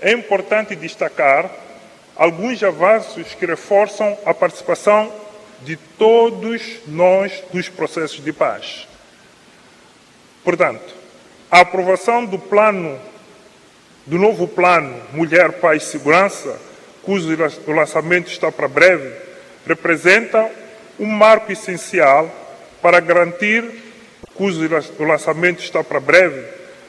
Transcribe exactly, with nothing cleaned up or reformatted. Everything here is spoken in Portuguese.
é importante destacar alguns avanços que reforçam a participação de todos nós nos processos de paz. Portanto, a aprovação do plano, do novo plano Mulher, Paz e Segurança, cujo lançamento está para breve, representa um marco essencial para garantir, cujo lançamento está para breve,